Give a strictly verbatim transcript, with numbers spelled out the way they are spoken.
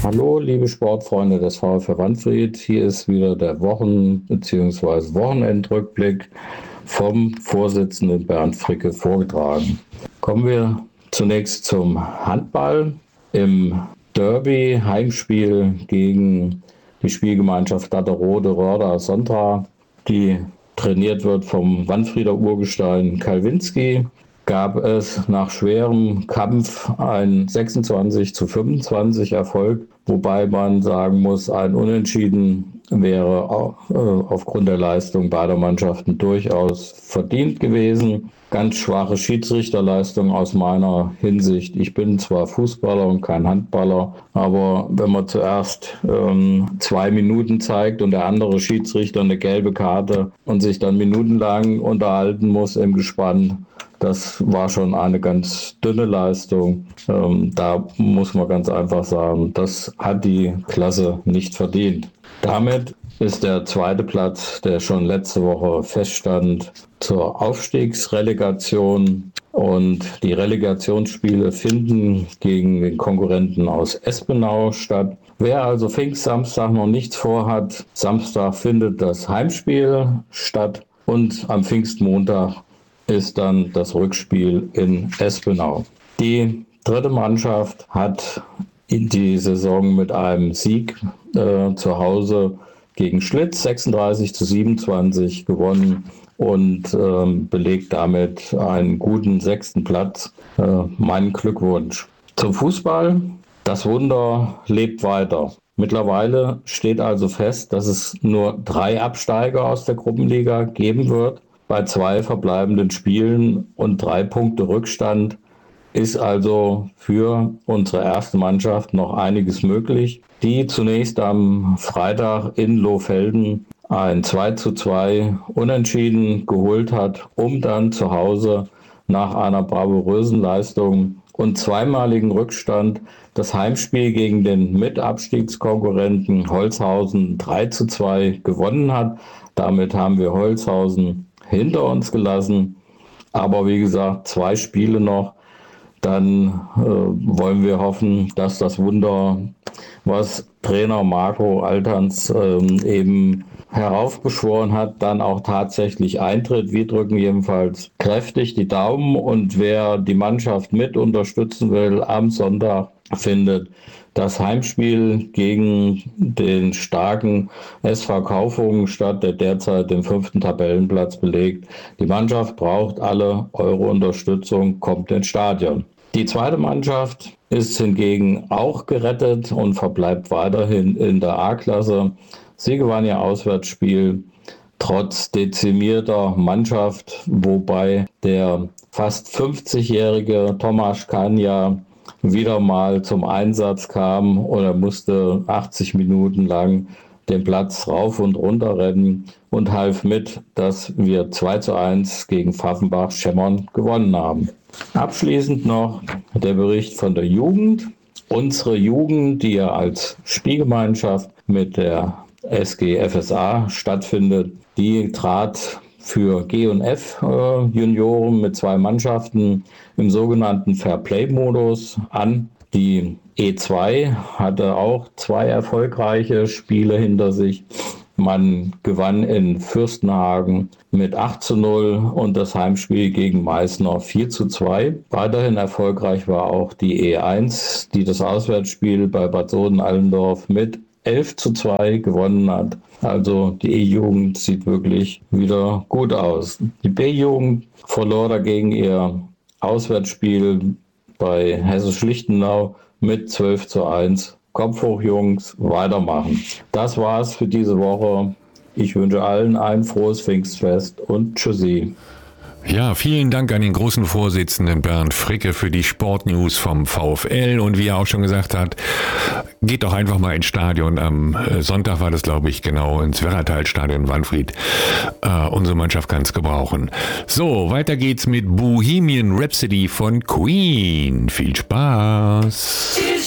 Hallo, liebe Sportfreunde des VfR Wanfried. Hier ist wieder der Wochen- bzw. Wochenendrückblick vom Vorsitzenden Bernd Fricke vorgetragen. Kommen wir zunächst zum Handball. Im Derby Heimspiel gegen die Spielgemeinschaft Datterode Röhrda Sontra, die trainiert wird vom Wanfrieder Urgestein Kalwinski, gab es nach schwerem Kampf ein sechsundzwanzig zu fünfundzwanzig Erfolg, wobei man sagen muss, ein Unentschieden wäre aufgrund der Leistung beider Mannschaften durchaus verdient gewesen. Ganz schwache Schiedsrichterleistung aus meiner Hinsicht. Ich bin zwar Fußballer und kein Handballer, aber wenn man zuerst ähm, zwei Minuten zeigt und der andere Schiedsrichter eine gelbe Karte und sich dann minutenlang unterhalten muss im Gespann, das war schon eine ganz dünne Leistung. Ähm, da muss man ganz einfach sagen, das hat die Klasse nicht verdient. Damit ist der zweite Platz, der schon letzte Woche feststand, zur Aufstiegsrelegation. Und die Relegationsspiele finden gegen den Konkurrenten aus Espenau statt. Wer also Pfingstsamstag noch nichts vorhat, Samstag findet das Heimspiel statt und am Pfingstmontag ist dann das Rückspiel in Espenau. Die dritte Mannschaft hat in die Saison mit einem Sieg äh, zu Hause gegen Schlitz sechsunddreißig zu siebenundzwanzig gewonnen und äh, belegt damit einen guten sechsten Platz. Äh, mein Glückwunsch. Zum Fußball. Das Wunder lebt weiter. Mittlerweile steht also fest, dass es nur drei Absteiger aus der Gruppenliga geben wird. Bei zwei verbleibenden Spielen und drei Punkte Rückstand ist also für unsere erste Mannschaft noch einiges möglich, die zunächst am Freitag in Lohfelden ein zwei zu zwei Unentschieden geholt hat, um dann zu Hause nach einer bravourösen Leistung und zweimaligen Rückstand das Heimspiel gegen den Mitabstiegskonkurrenten Holzhausen drei zu zwei gewonnen hat. Damit haben wir Holzhausen hinter uns gelassen. Aber wie gesagt, zwei Spiele noch. Dann äh, wollen wir hoffen, dass das Wunder, was Trainer Marco Alterns äh, eben heraufbeschworen hat, dann auch tatsächlich eintritt. Wir drücken jedenfalls kräftig die Daumen und wer die Mannschaft mit unterstützen will, am Sonntag findet das Heimspiel gegen den starken S V Kaufungen statt, der derzeit den fünften Tabellenplatz belegt. Die Mannschaft braucht alle eure Unterstützung, kommt ins Stadion. Die zweite Mannschaft ist hingegen auch gerettet und verbleibt weiterhin in der A-Klasse. Sie gewann ihr Auswärtsspiel trotz dezimierter Mannschaft, wobei der fast fünfzigjährige Tomasz Kania wieder mal zum Einsatz kam und er musste achtzig Minuten lang den Platz rauf und runter rennen und half mit, dass wir zwei zu eins gegen Pfaffenbach-Schemmern gewonnen haben. Abschließend noch der Bericht von der Jugend. Unsere Jugend, die ja als Spielgemeinschaft mit der S G F S A stattfindet, die trat für G und F äh, Junioren mit zwei Mannschaften im sogenannten Fairplay-Modus an. Die E zwei hatte auch zwei erfolgreiche Spiele hinter sich. Man gewann in Fürstenhagen mit acht zu null und das Heimspiel gegen Meißner vier zu zwei. Weiterhin erfolgreich war auch die E eins, die das Auswärtsspiel bei Bad Soden-Allendorf mit elf zu zwei gewonnen hat. Also die E-Jugend sieht wirklich wieder gut aus. Die B-Jugend verlor dagegen ihr Auswärtsspiel bei Hessisch-Lichtenau mit zwölf zu eins. Kopf hoch, Jungs, weitermachen. Das war's für diese Woche. Ich wünsche allen ein frohes Pfingstfest und tschüssi. Ja, vielen Dank an den großen Vorsitzenden Bernd Fricke für die Sportnews vom VfL. Und wie er auch schon gesagt hat, geht doch einfach mal ins Stadion. Am Sonntag war das, glaube ich, genau, ins Werratal-Stadion Wanfried. Äh, unsere Mannschaft kann es gebrauchen. So, weiter geht's mit Bohemian Rhapsody von Queen. Viel Spaß!